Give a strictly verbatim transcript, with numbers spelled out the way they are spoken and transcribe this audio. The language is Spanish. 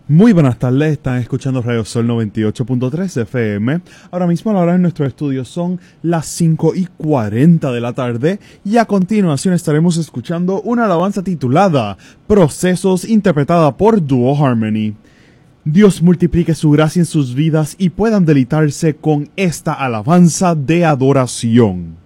Muy buenas tardes, están escuchando Radio Sol noventa y ocho punto tres F M. Ahora mismo la hora en nuestro estudio son las cinco y cuarenta de la tarde y a continuación estaremos escuchando una alabanza titulada Procesos, interpretada por Duo Harmony. Dios multiplique su gracia en sus vidas y puedan deleitarse con esta alabanza de adoración.